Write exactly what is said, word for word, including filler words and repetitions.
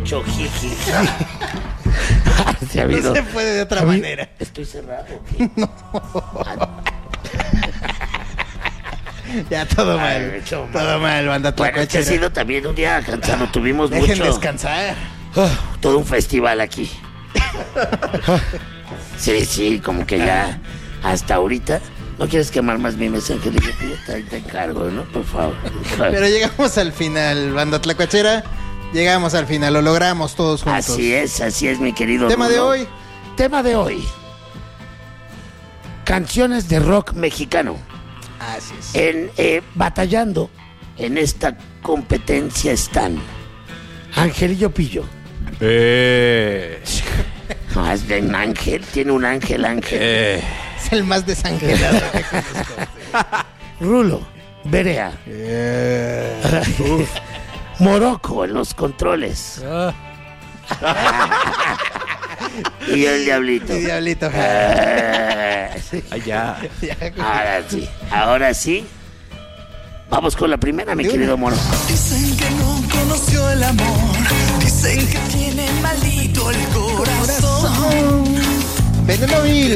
mucho jiji. Sí, habido, no se puede de otra manera. ¿Estoy cerrado o qué? No. Ya todo mal. Ay, todo todo mal, mal banda Bueno, es que ha tlacuachera. sido también un día cansado. Tuvimos Dejen mucho. descansar. Oh, todo un festival aquí. Sí, sí, como que ya hasta ahorita. ¿No quieres quemar más mi mesa, Angelito? Te, te encargo, ¿no? Por favor. Pero llegamos al final, banda tlacuachera. Llegamos al final, lo logramos todos juntos. Así es, así es, mi querido. Tema Rulo. de hoy. Tema de hoy. Canciones de rock mexicano. Así es. En, eh, batallando en esta competencia están Angelillo Pillo. Eh, No, es de un ángel, tiene un ángel, ángel. eh, Es el más desangelado que conozco. Rulo, Berea. Eh. Morocco en los controles. Y el diablito. Mi diablito. Eh, allá. ahora sí, ahora sí. Vamos con la primera, mi De una. querido Moro. Dicen que no conoció el amor, dicen que tiene maldito el corazón. Veneno vil.